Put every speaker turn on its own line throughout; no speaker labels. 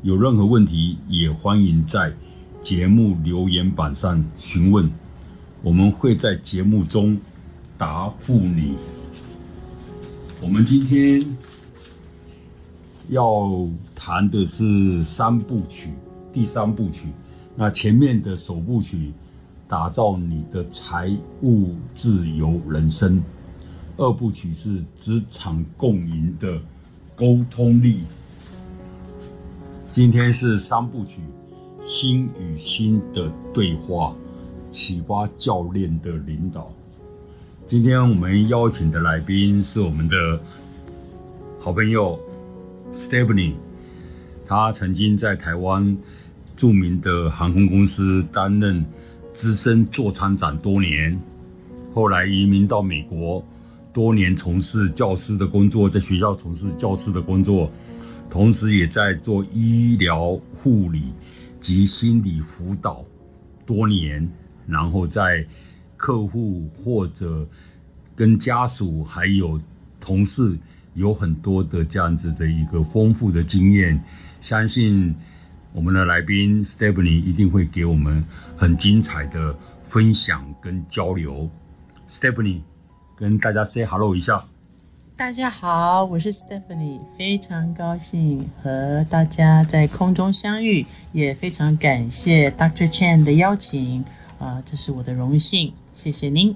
有任何问题也欢迎在节目留言板上询问，我们会在节目中答复你。我们今天要谈的是三部曲，第三部曲。那前面的首部曲，打造你的财务自由人生；二部曲是职场共赢的沟通力。今天是三部曲，心与心的对话，启发教练的领导。今天我们邀请的来宾是我们的好朋友 Stephanie， 她曾经在台湾著名的航空公司担任资深座舱长多年，后来移民到美国，多年从事教师的工作，在学校从事教师的工作，同时也在做医疗护理及心理辅导多年，然后在客户或者跟家属还有同事有很多的这样子的一个丰富的经验，相信我们的来宾 Stephanie 一定会给我们很精彩的分享跟交流。 Stephanie 跟大家 say hello 一下。
大家好，我是 Stephanie， 非常高兴和大家在空中相遇，也非常感谢 Dr. Chen 的邀请，这是我的荣幸，谢谢您。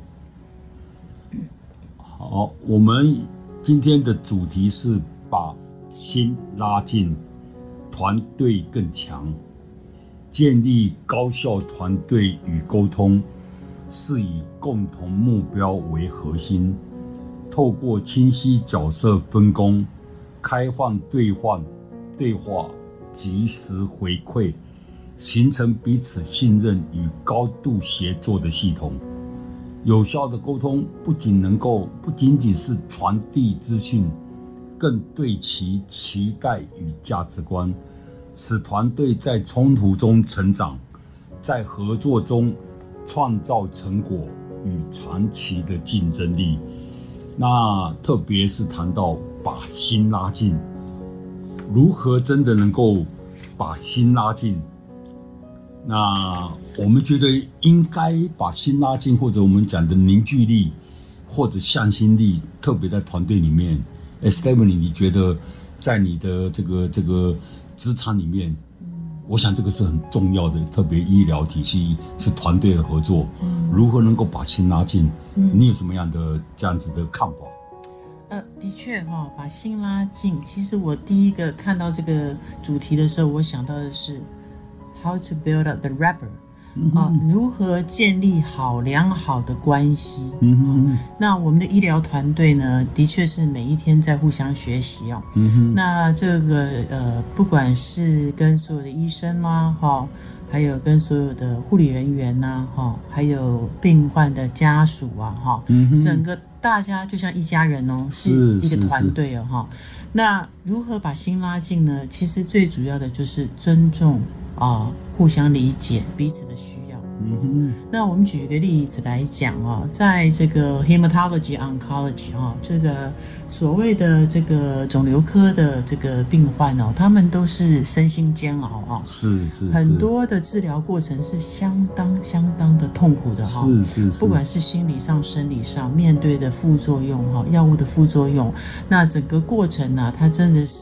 好，我们今天的主题是把心拉近，团队更强，建立高效团队与沟通，是以共同目标为核心，透过清晰角色分工，开放对话，及时回馈，形成彼此信任与高度协作的系统。有效的沟通不仅仅是传递资讯，更对其期待与价值观，使团队在冲突中成长，在合作中创造成果与长期的竞争力。那特别是谈到把心拉近，如何真的能够把心拉近？那我们觉得应该把心拉近，或者我们讲的凝聚力或者向心力，特别在团队里面。Stephanie， 你觉得在你的这个职场里面，我想这个是很重要的，特别医疗体系是团队的合作，如何能够把心拉近？你有什么样的这样子的看法？
的确把心拉近。其实我第一个看到这个主题的时候，我想到的是 How to build up the rapport，如何建立良好的关系。那我们的医疗团队呢，的确是每一天在互相学习那这个不管是跟所有的医生啦还有跟所有的护理人员还有病患的家属整个大家就像一家人是一个团队那如何把心拉近呢？其实最主要的就是尊重互相理解彼此的需要。那我们举一个例子来讲在这个 hematology oncology 这个所谓的这个肿瘤科的这个病患他们都是身心煎熬
是
很多的治疗过程是相当的痛苦的
是
不管是心理上生理上面对的副作用药物的副作用，那整个过程呢它真的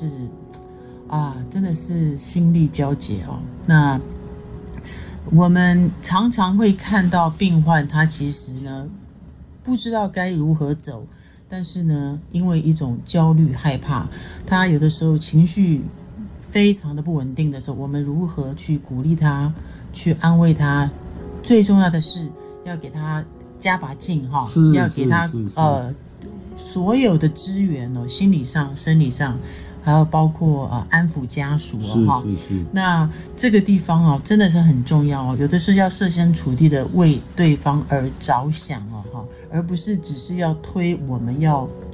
是心力交瘁那我们常常会看到病患他其实呢不知道该如何走，但是呢因为一种焦虑害怕，他有的时候情绪非常的不稳定的时候，我们如何去鼓励他，去安慰他，最重要的是要给他加把劲要给他所有的资源心理上生理上还有包括安抚家属那这个地方真的是很重要有的是要设身处地的为对方而着想而不是只是要推我们要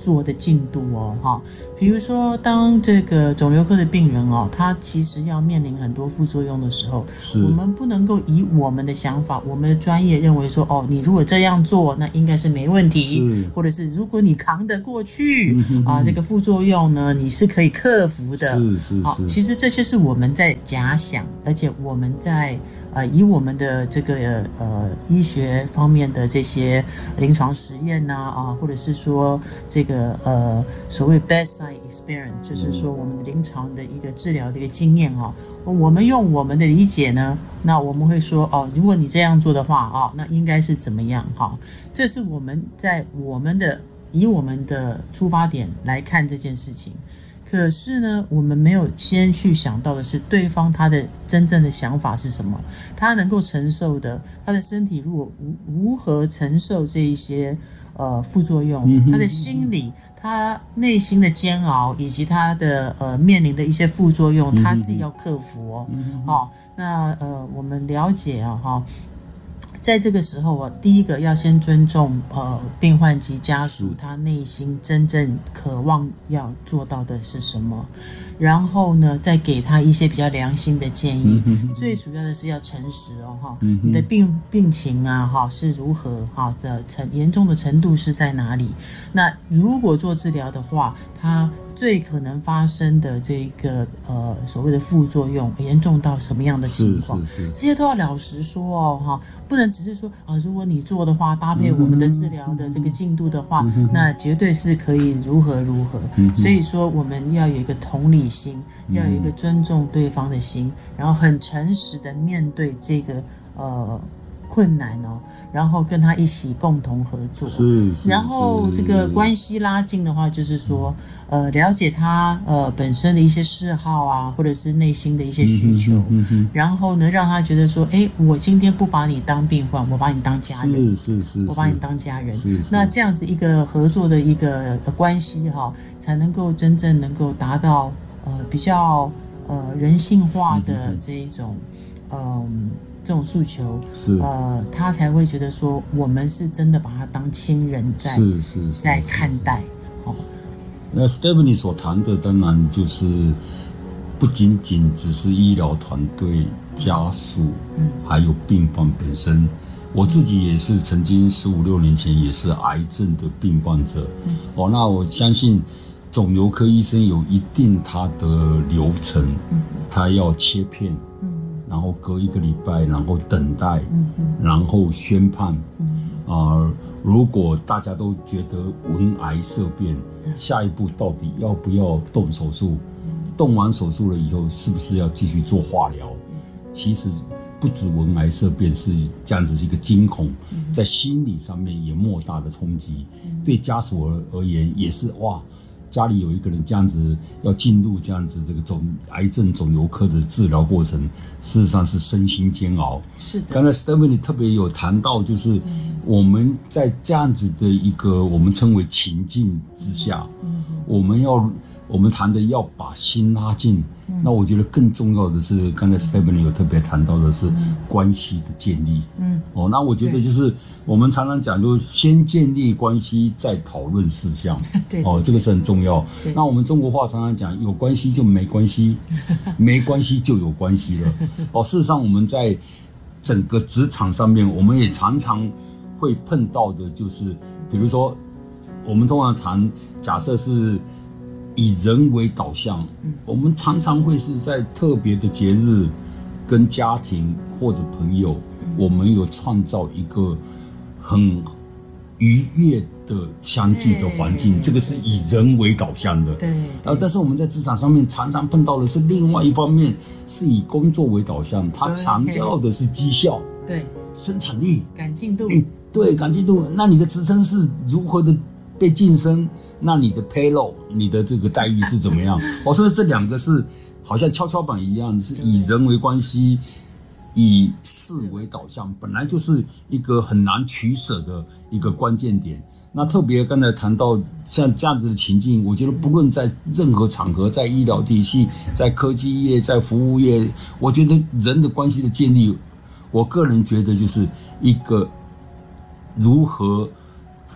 做的进度哦，比如说当这个肿瘤科的病人哦，他其实要面临很多副作用的时候，我们不能够以我们的想法，我们的专业认为说，哦，你如果这样做，那应该是没问题，或者是如果你扛得过去这个副作用呢，你是可以克服的。
是。
其实这些是我们在假想，而且我们在以我们的这个医学方面的这些临床实验或者是说这个所谓 bedside experience， 就是说我们临床的一个治疗的一个经验我们用我们的理解呢，那我们会说如果你这样做的话那应该是怎么样这是我们在以我们的出发点来看这件事情。可是呢，我们没有先去想到的是对方他的真正的想法是什么，他能够承受的，他的身体如何承受这一些副作用，他的心理，他内心的煎熬，以及他的面临的一些副作用，他自己要克服那我们了解在这个时候第一个要先尊重病患及家属他内心真正渴望要做到的是什么，然后呢再给他一些比较良心的建议，最主要的是要诚实你的病情是如何的严重的程度是在哪里，那如果做治疗的话，他最可能发生的这个所谓的副作用严重到什么样的情况，这些都要老实说不能只是说如果你做的话，搭配我们的治疗的这个进度的话，那绝对是可以如何，所以说我们要有一个同理心，要有一个尊重对方的心，然后很诚实的面对这个困难然后跟他一起共同合作，然后这个关系拉近的话，就是说了解他本身的一些嗜好或者是内心的一些需求，然后呢让他觉得说，我今天不把你当病患，我把你当家人，我把你当家人，那这样子一个合作的一个关系才能够真正能够达到比较人性化的这一种这种诉求，他才会觉得说我们是真的把他当亲人在看待。
那 Stephanie 所谈的当然就是不仅仅只是医疗团队、家属，还有病患本身。我自己也是曾经15、16年前也是癌症的病患者，那我相信肿瘤科医生有一定他的流程，他要切片，然后隔1个礼拜，然后等待，然后宣判。如果大家都觉得闻癌色变，下一步到底要不要动手术？动完手术了以后，是不是要继续做化疗？其实不止闻癌色变是这样子，是一个惊恐，在心理上面也莫大的冲击。对家属而言也是哇。家里有一个人这样子要进入这样子这个癌症肿瘤科的治疗过程，事实上是身心煎熬。是的。刚才 Stephanie 特别有谈到，就是我们在这样子的一个我们称为情境之下，我们谈的要把心拉近。那我觉得更重要的是，刚才 Stephanie 有特别谈到的是关系的建立。那我觉得就是我们常常讲，就先建立关系，再讨论事项。对，这个是很重要。那我们中国话常常讲，有关系就没关系，没关系就有关系了。事实上我们在整个职场上面，我们也常常会碰到的，就是比如说我们通常谈，假设是以人为导向，我们常常会是在特别的节日跟家庭或者朋友，我们有创造一个很愉悦的相聚的环境，这个是以人为导向的。对。但是我们在职场上面常常碰到的是另外一方面，是以工作为导向，它强调的是绩效，对，生产力、赶进度，对，赶进度。那你的职称是如何的被晋升？那你的 payroll， 你的这个待遇是怎么样？所以这两个是好像跷跷板一样，是以人为关系，以事为导向，本来就是一个很难取舍的一个关键点。那特别刚才谈到像这样子的情境，我觉得不论在任何场合，在医疗体系、在科技业、在服务业，我觉得人的关系的建立，我个人觉得就是一个如何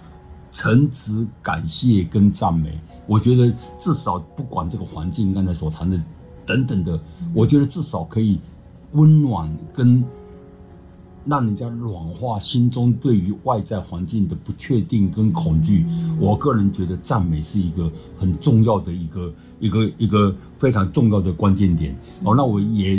诚挚感谢跟赞美。我觉得至少不管这个环境刚才所谈的等等的，我觉得至少可以温暖跟让人家软化心中对于外在环境的不确定跟恐惧。我个人觉得赞美是一个很重要的一个非常重要的关键点。那我也